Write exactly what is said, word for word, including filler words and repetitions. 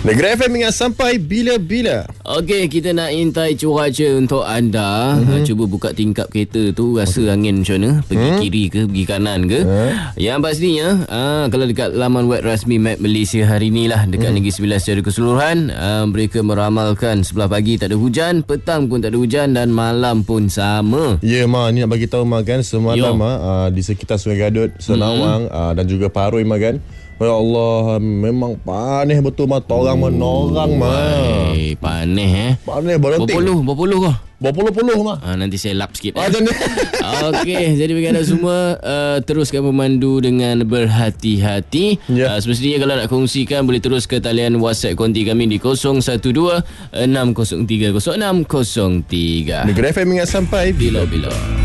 Negeri F M ingat sampai bila-bila. Okey, kita nak intai cuaca untuk anda. Mm-hmm. Cuba buka tingkap kereta tu, rasa angin macam mana? Pergi hmm? kiri ke, pergi kanan ke? Hmm? Yang pastinya, aa, kalau dekat laman web rasmi Map Malaysia hari ni lah, dekat hmm. Negeri Sembilan secara keseluruhan, aa, mereka meramalkan sebelah pagi tak ada hujan, petang pun tak ada hujan dan malam pun sama. Ya, yeah, Ma, ni nak bagi tahu Ma kan, semalam Ma, aa, di sekitar Sungai Gadut, Senawang, hmm. aa, dan juga Paroi Ma kan. Ya Allah, memang panas betul Ma, orang oh, menorang Ma. Wai, panas eh. Panas berhenti. Berpuluh, berpuluh kau. Berpuluh-puluh Ma. Ha, nanti saya lap sikit. Ah, Okey, jadi bagi anda semua, uh, teruskan memandu dengan berhati-hati. Yeah. Uh, semestinya kalau nak kongsikan, boleh terus ke talian WhatsApp konti kami di kosong satu dua enam kosong tiga kosong enam kosong tiga. Negeri F M ingat sampai bila-bila.